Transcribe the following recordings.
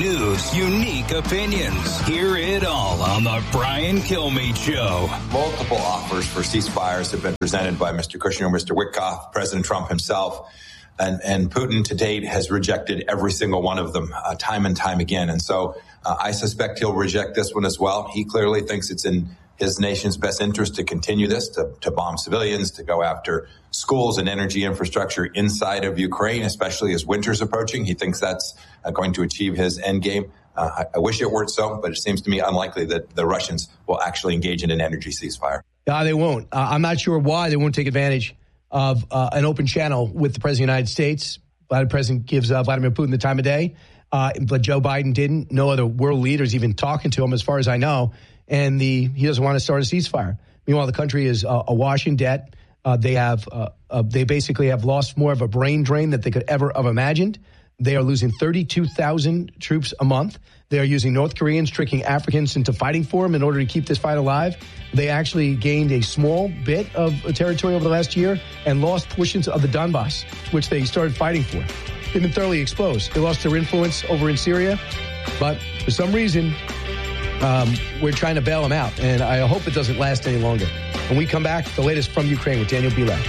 news, unique opinions. Hear it all on the Brian Kilmeade Show. Multiple offers for ceasefires have been presented by Mr. Kushner, Mr. Witkoff, President Trump himself. And Putin to date has rejected every single one of them time and time again. And so I suspect he'll reject this one as well. He clearly thinks it's in his nation's best interest to continue this, to bomb civilians, to go after schools and energy infrastructure inside of Ukraine, especially as winter's approaching. He thinks that's going to achieve his end game. I wish it weren't so, but it seems to me unlikely that the Russians will actually engage in an energy ceasefire. No, they won't. I'm not sure why they won't take advantage of an open channel with the President of the United States. The President gives Vladimir Putin the time of day, but Joe Biden didn't. No other world leaders even talking to him, as far as I know. And he doesn't want to start a ceasefire. Meanwhile, the country is awash in debt. They basically have lost more of a brain drain that they could ever have imagined. They are losing 32,000 troops a month. They are using North Koreans, tricking Africans into fighting for them in order to keep this fight alive. They actually gained a small bit of territory over the last year and lost portions of the Donbass, which they started fighting for. They've been thoroughly exposed. They lost their influence over in Syria, but for some reason, we're trying to bail them out, and I hope it doesn't last any longer. When we come back, the latest from Ukraine with Daniel Bilak.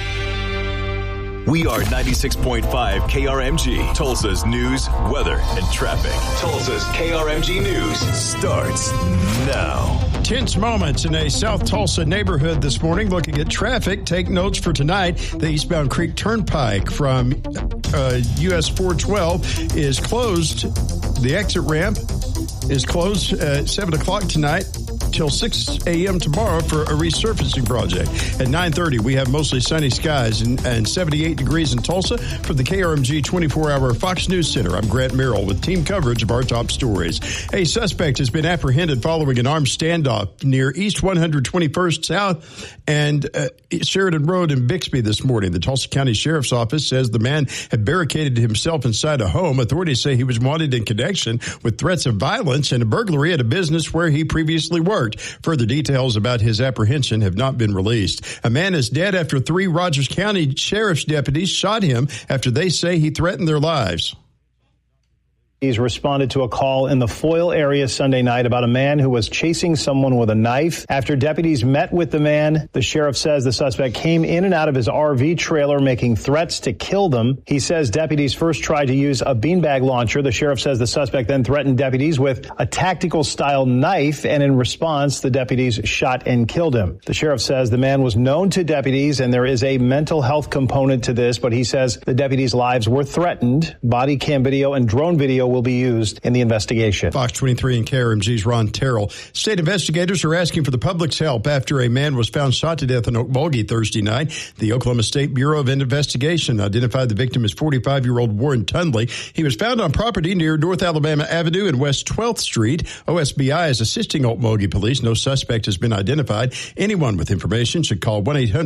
We are 96.5 KRMG, Tulsa's news, weather, and traffic. Tulsa's KRMG News starts now. Tense moments in a South Tulsa neighborhood this morning. Looking at traffic, take notes for tonight. The eastbound Creek Turnpike from US 412 is closed. The exit ramp is closed at 7 o'clock tonight till 6 a.m. tomorrow for a resurfacing project. At 9:30, we have mostly sunny skies and 78 degrees in Tulsa. From the KRMG 24-hour Fox News Center, I'm Grant Merrill with team coverage of our top stories. A suspect has been apprehended following an armed standoff near East 121st South and Sheridan Road in Bixby this morning. The Tulsa County Sheriff's Office says the man had barricaded himself inside a home. Authorities say he was wanted in connection with threats of violence and a burglary at a business where he previously worked. Further details about his apprehension have not been released. A man is dead after 3 Rogers County Sheriff's deputies shot him after they say he threatened their lives. He's responded to a call in the Foyle area Sunday night about a man who was chasing someone with a knife. After deputies met with the man, the sheriff says the suspect came in and out of his RV trailer making threats to kill them. He says deputies first tried to use a beanbag launcher. The sheriff says the suspect then threatened deputies with a tactical style knife, and in response, the deputies shot and killed him. The sheriff says the man was known to deputies and there is a mental health component to this, but he says the deputies' lives were threatened. Body cam video and drone video will be used in the investigation. Fox 23 and KRMG's Ron Terrell. State investigators are asking for the public's help after a man was found shot to death in Okmulgee Thursday night. The Oklahoma State Bureau of Investigation identified the victim as 45-year-old Warren Tundley. He was found on property near North Alabama Avenue and West 12th Street. OSBI is assisting Okmulgee police. No suspect has been identified. Anyone with information should call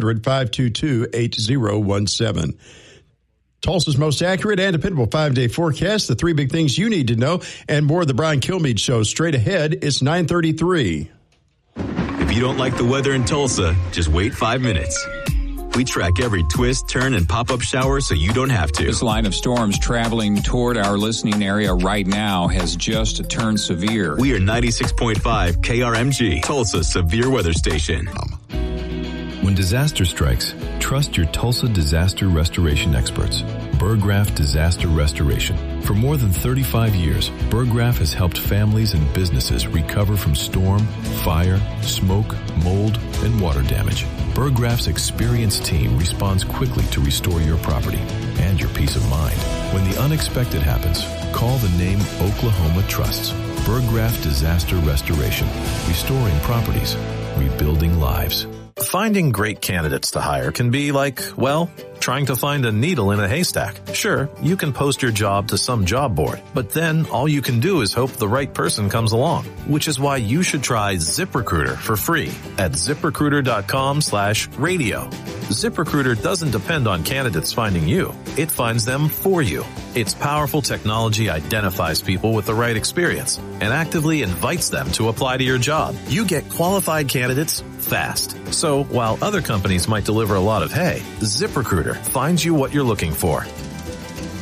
1-800-522-8017. Tulsa's most accurate and dependable 5-day forecast, the 3 big things you need to know, and more of the Brian Kilmeade Show. Straight ahead, it's 9:33. If you don't like the weather in Tulsa, just wait 5 minutes. We track every twist, turn, and pop-up shower so you don't have to. This line of storms traveling toward our listening area right now has just turned severe. We are 96.5 KRMG, Tulsa's severe weather station. When disaster strikes, trust your Tulsa disaster restoration experts. Burggraff Disaster Restoration. For more than 35 years, Burggraff has helped families and businesses recover from storm, fire, smoke, mold, and water damage. Burggraff's experienced team responds quickly to restore your property and your peace of mind. When the unexpected happens, call the name Oklahoma Trusts. Burggraff Disaster Restoration. Restoring properties. Rebuilding lives. Finding great candidates to hire can be like, well, trying to find a needle in a haystack. Sure, you can post your job to some job board, but then all you can do is hope the right person comes along, which is why you should try ZipRecruiter for free at ZipRecruiter.com/radio. ZipRecruiter doesn't depend on candidates finding you. It finds them for you. Its powerful technology identifies people with the right experience and actively invites them to apply to your job. You get qualified candidates fast. So while other companies might deliver a lot of hay, ZipRecruiter finds you what you're looking for.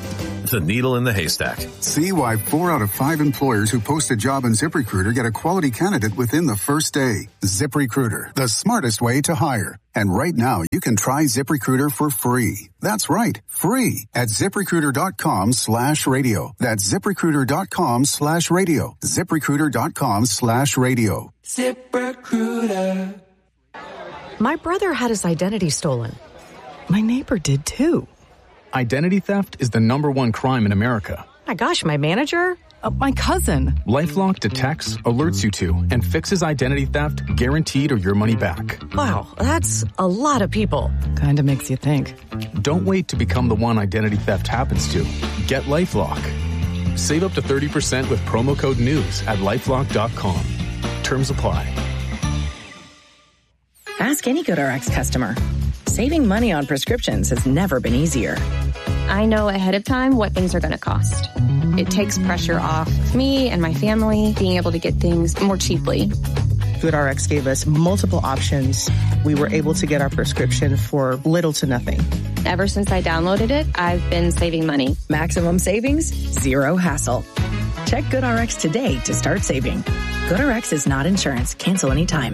the needle in the haystack. See why 4 out of 5 employers who post a job on ZipRecruiter get a quality candidate within the first day. ZipRecruiter, the smartest way to hire. And right now, you can try ZipRecruiter for free. That's right, free at ZipRecruiter.com/radio. That's ZipRecruiter.com/radio. ZipRecruiter.com/radio. ZipRecruiter. My brother had his identity stolen. My neighbor did too. Identity theft is the #1 crime in America. My gosh, my manager? My cousin. LifeLock detects, alerts you to, and fixes identity theft guaranteed or your money back. Wow, that's a lot of people. Kinda makes you think. Don't wait to become the one identity theft happens to. Get LifeLock. Save up to 30% with promo code NEWS at LifeLock.com. Terms apply. Ask any GoodRx customer. Saving money on prescriptions has never been easier. I know ahead of time what things are going to cost. It takes pressure off me and my family being able to get things more cheaply. GoodRx gave us multiple options. We were able to get our prescription for little to nothing. Ever since I downloaded it, I've been saving money. Maximum savings, zero hassle. Check GoodRx today to start saving. GoodRx is not insurance. Cancel anytime.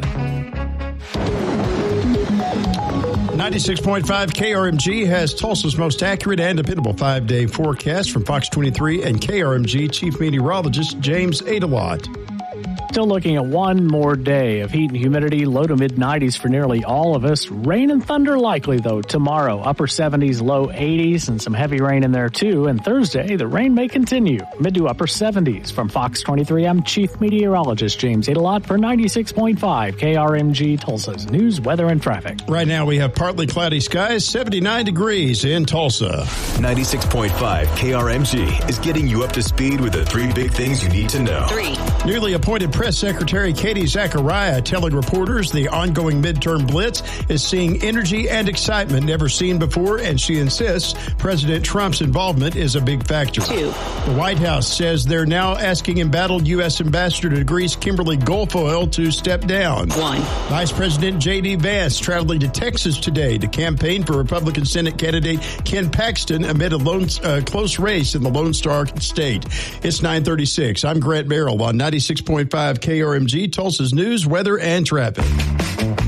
96.5 KRMG has Tulsa's most accurate and dependable 5-day forecast from Fox 23 and KRMG Chief Meteorologist James Adelot. Still looking at one more day of heat and humidity, low to mid-90s for nearly all of us. Rain and thunder likely, though, tomorrow. Upper 70s, low 80s, and some heavy rain in there, too. And Thursday, the rain may continue. Mid to upper 70s. From Fox 23, I'm Chief Meteorologist James Adelot for 96.5 KRMG Tulsa's news, weather, and traffic. Right now, we have partly cloudy skies, 79 degrees in Tulsa. 96.5 KRMG is getting you up to speed with the 3 big things you need to know. 3. Newly appointed Press Secretary Katie Zachariah telling reporters the ongoing midterm blitz is seeing energy and excitement never seen before, and she insists President Trump's involvement is a big factor. 2. The White House says they're now asking embattled U.S. Ambassador to Greece Kimberly Guilfoyle to step down. 1. Vice President J.D. Vance traveling to Texas today to campaign for Republican Senate candidate Ken Paxton amid a close race in the Lone Star State. It's 9:36. I'm Grant Merrill on 96.5 KRMG, Tulsa's news, weather, and traffic.